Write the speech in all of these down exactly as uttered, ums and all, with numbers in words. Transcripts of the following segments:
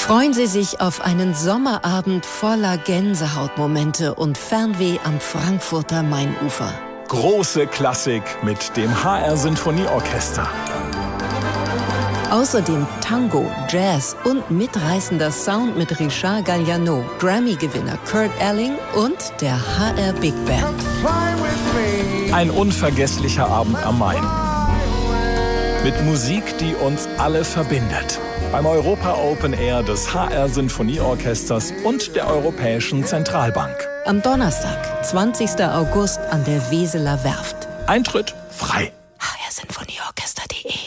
Freuen Sie sich auf einen Sommerabend voller Gänsehautmomente und Fernweh am Frankfurter Mainufer. Große Klassik mit dem H R Sinfonieorchester. Außerdem Tango, Jazz und mitreißender Sound mit Richard Galliano, Grammy-Gewinner Kurt Elling und der H R Big Band. Ein unvergesslicher Abend am Main. Mit Musik, die uns alle verbindet. Beim Europa Open Air des H R Sinfonieorchesters und der Europäischen Zentralbank. Am Donnerstag, zwanzigsten August an der Weseler Werft. Eintritt frei. h r sinfonieorchester punkt de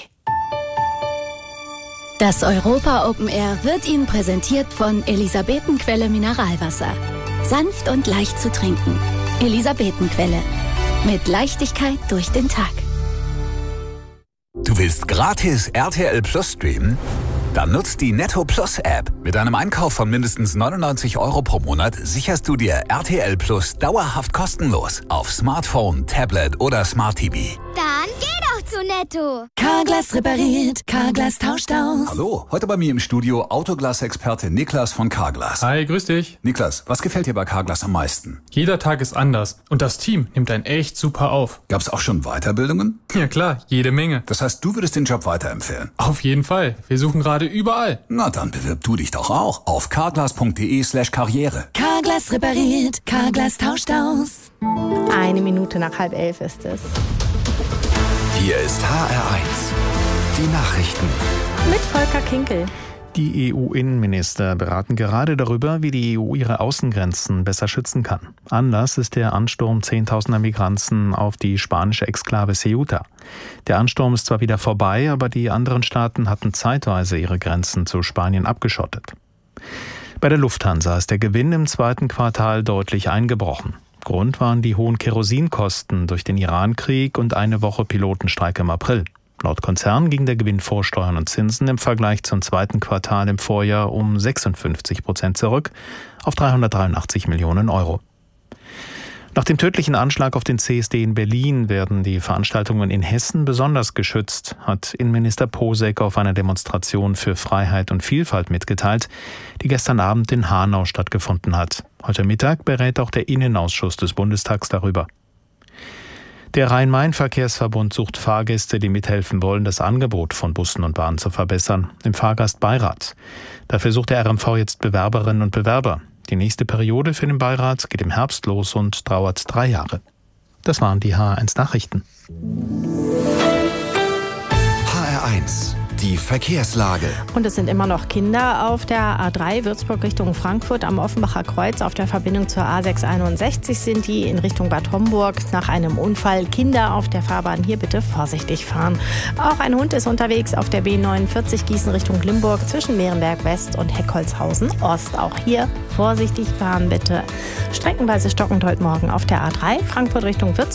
Das Europa Open Air wird Ihnen präsentiert von Elisabetenquelle Mineralwasser. Sanft und leicht zu trinken. Elisabetenquelle. Mit Leichtigkeit durch den Tag. Du willst gratis R T L Plus streamen? Dann nutzt die Netto Plus App. Mit einem Einkauf von mindestens neunundneunzig Euro pro Monat sicherst du dir R T L Plus dauerhaft kostenlos auf Smartphone, Tablet oder Smart T V. Dann geh doch zu Netto. Carglass repariert, Carglass tauscht aus. Hallo, heute bei mir im Studio Autoglas-Experte Niklas von Carglass. Hi, grüß dich. Niklas, was gefällt dir bei Carglass am meisten? Jeder Tag ist anders und das Team nimmt einen echt super auf. Gab's auch schon Weiterbildungen? Ja klar, jede Menge. Das heißt, du würdest den Job weiterempfehlen? Auf jeden Fall. Wir suchen gerade überall. Na, dann bewirb du dich doch auch auf carglass punkt de slash karriere. Carglass repariert, Carglass tauscht aus. Eine Minute nach halb elf ist es. Hier ist H R eins. Die Nachrichten. Mit Volker Kinkel. Die E U-Innenminister beraten gerade darüber, wie die E U ihre Außengrenzen besser schützen kann. Anlass ist der Ansturm zehntausender Migranten auf die spanische Exklave Ceuta. Der Ansturm ist zwar wieder vorbei, aber die anderen Staaten hatten zeitweise ihre Grenzen zu Spanien abgeschottet. Bei der Lufthansa ist der Gewinn im zweiten Quartal deutlich eingebrochen. Grund waren die hohen Kerosinkosten durch den Irankrieg und eine Woche Pilotenstreik im April. Laut Konzern ging der Gewinn vor Steuern und Zinsen im Vergleich zum zweiten Quartal im Vorjahr um sechsundfünfzig Prozent zurück auf dreihundertdreiundachtzig Millionen Euro. Nach dem tödlichen Anschlag auf den C S D in Berlin werden die Veranstaltungen in Hessen besonders geschützt, hat Innenminister Posek auf einer Demonstration für Freiheit und Vielfalt mitgeteilt, die gestern Abend in Hanau stattgefunden hat. Heute Mittag berät auch der Innenausschuss des Bundestags darüber. Der Rhein-Main-Verkehrsverbund sucht Fahrgäste, die mithelfen wollen, das Angebot von Bussen und Bahnen zu verbessern, im Fahrgastbeirat. Dafür sucht der R M V jetzt Bewerberinnen und Bewerber. Die nächste Periode für den Beirat geht im Herbst los und dauert drei Jahre. Das waren die H R eins Nachrichten. H R eins. Die Verkehrslage. Und es sind immer noch Kinder auf der A drei Würzburg Richtung Frankfurt am Offenbacher Kreuz. Auf der Verbindung zur A sechshunderteinundsechzig sind die in Richtung Bad Homburg nach einem Unfall. Kinder auf der Fahrbahn hier bitte vorsichtig fahren. Auch ein Hund ist unterwegs auf der B neunundvierzig Gießen Richtung Limburg zwischen Mehrenberg West und Heckholzhausen Ost. Auch hier vorsichtig fahren bitte. Streckenweise stockend heute Morgen auf der A drei Frankfurt Richtung Würzburg.